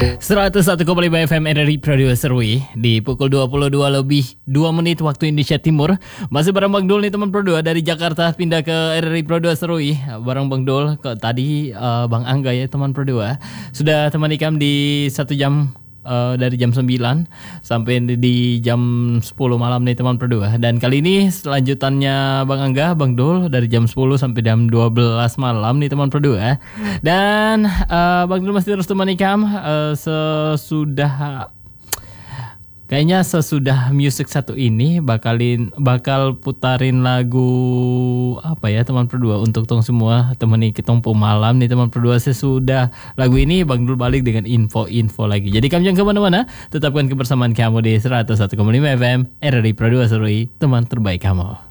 101,5 FM RRI Producer Serui di pukul 22 lebih 2 menit waktu Indonesia Timur. Masih bareng Bang Dul nih teman Pro 2 dari Jakarta pindah ke RRI Producer Serui. Bareng Bang Dul tadi Bang Angga ya teman Pro 2. Sudah teman ikam di 1 jam dari jam 9 sampai di jam 10 malam nih teman Pro 2. Dan kali ini selanjutannya Bang Angga, Bang Dul dari jam 10 sampai jam 12 malam nih teman Pro 2. Dan Bang Dul masih terus teman ikam sesudah music satu ini bakal putarin lagu apa ya teman Pro 2 untuk tong semua temani kitong malam nih teman Pro 2. Sesudah lagu ini Bang Dul balik dengan info lagi. Jadi kamu jangan kemana-mana, tetapkan kebersamaan kamu di 101,5 FM RRI Pro 2 Serui, teman terbaik kamu.